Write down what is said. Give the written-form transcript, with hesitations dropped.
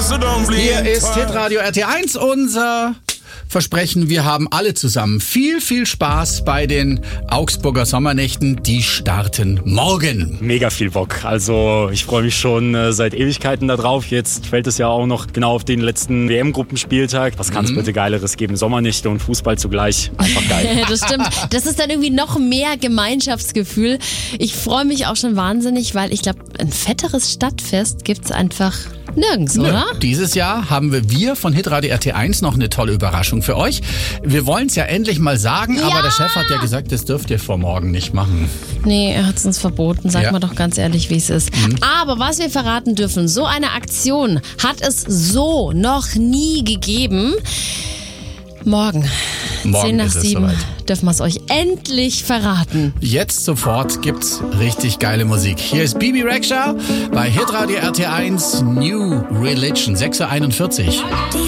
Hier ist Hitradio RT1, unser Versprechen, wir haben alle zusammen viel, viel Spaß bei den Augsburger Sommernächten. Die starten morgen. Mega viel Bock. Also ich freue mich schon seit Ewigkeiten da drauf. Jetzt fällt es ja auch noch genau auf den letzten WM-Gruppenspieltag. Was kann es bitte Geileres geben? Sommernächte und Fußball zugleich. Einfach geil. Das stimmt. Das ist dann irgendwie noch mehr Gemeinschaftsgefühl. Ich freue mich auch schon wahnsinnig, weil ich glaube, ein fetteres Stadtfest gibt's einfach nirgends, oder? Dieses Jahr haben wir von Hitradio RT1 noch eine tolle Überraschung für euch. Wir wollen es ja endlich mal sagen, aber der Chef hat ja gesagt, das dürft ihr vor morgen nicht machen. Nee, er hat es uns verboten. Sag mal doch ganz ehrlich, wie es ist. Aber was wir verraten dürfen, so eine Aktion hat es so noch nie gegeben. Morgen 10 nach 7 dürfen wir es euch endlich verraten. Jetzt sofort gibt's richtig geile Musik. Hier ist Bibi Rexha bei Hitradio RT1 New Religion 6:41 Uhr.